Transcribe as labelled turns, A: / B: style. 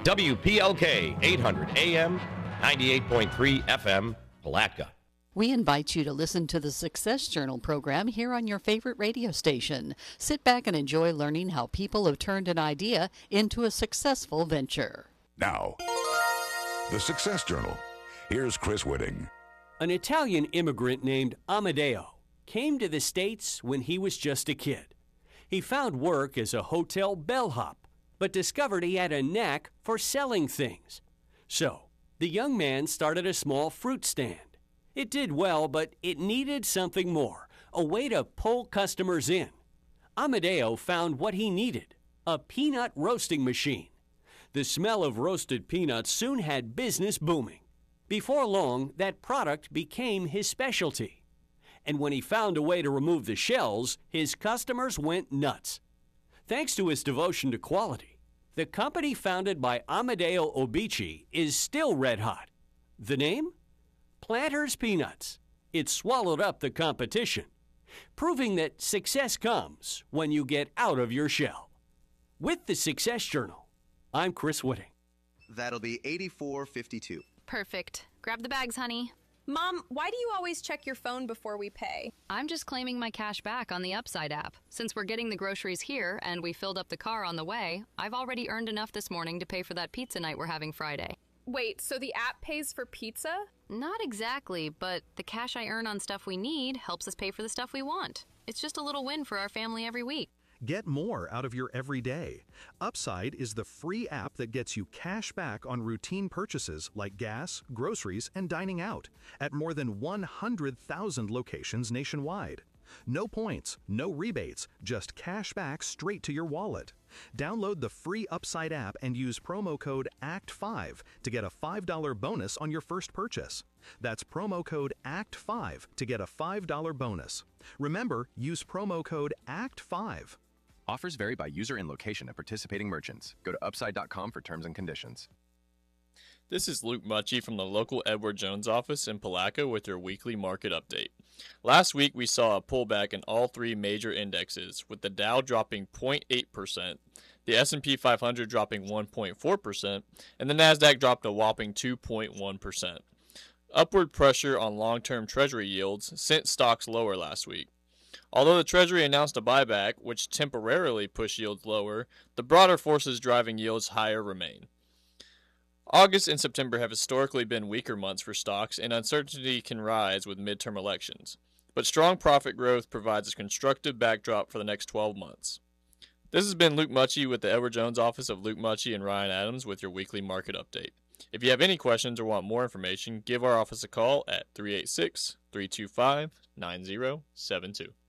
A: WPLK 800 AM, 98.3 FM, Palatka.
B: We invite you to listen to the Success Journal program here on your favorite radio station. Sit back and enjoy learning how people have turned an idea into a successful venture.
C: Now, the Success Journal. Here's Chris Whitting.
D: An Italian immigrant named Amedeo came to the States when he was just a kid. He found work as a hotel bellhop, but discovered he had a knack for selling things. So, the young man started a small fruit stand. It did well, but it needed something more, a way to pull customers in. Amedeo found what he needed, a peanut roasting machine. The smell of roasted peanuts soon had business booming. Before long, that product became his specialty. And when he found a way to remove the shells, his customers went nuts. Thanks to his devotion to quality, the company founded by Amedeo Obici is still red hot. The name? Planters Peanuts. It swallowed up the competition, proving that success comes when you get out of your shell. With the Success Journal, I'm Chris Whitting.
E: That'll be $84.52.
F: Perfect. Grab the bags, honey.
G: Mom, why do you always check your phone before we pay?
F: I'm just claiming my cash back on the Upside app. Since we're getting the groceries here and we filled up the car on the way, I've already earned enough this morning to pay for that pizza night we're having Friday.
G: Wait, so the app pays for pizza?
F: Not exactly, but the cash I earn on stuff we need helps us pay for the stuff we want. It's just a little win for our family every week.
H: Get more out of your everyday. Upside is the free app that gets you cash back on routine purchases like gas, groceries, and dining out at more than 100,000 locations nationwide. No points, no rebates, just cash back straight to your wallet. Download the free Upside app and use promo code ACT5 to get a $5 bonus on your first purchase. That's promo code ACT5 to get a $5 bonus. Remember, use promo code ACT5.
I: Offers vary by user and location at participating merchants. Go to upside.com for terms and conditions.
J: This is Luke Mucci from the local Edward Jones office in Palatka with your weekly market update. Last week we saw a pullback in all three major indexes, with the Dow dropping 0.8%, the S&P 500 dropping 1.4%, and the Nasdaq dropped a whopping 2.1%. Upward pressure on long-term Treasury yields sent stocks lower last week. Although the Treasury announced a buyback, which temporarily pushed yields lower, the broader forces driving yields higher remain. August and September have historically been weaker months for stocks, and uncertainty can rise with midterm elections. But strong profit growth provides a constructive backdrop for the next 12 months. This has been Luke Mucci with the Edward Jones office of Luke Mucci and Ryan Adams with your weekly market update. If you have any questions or want more information, give our office a call at 386-325-9072.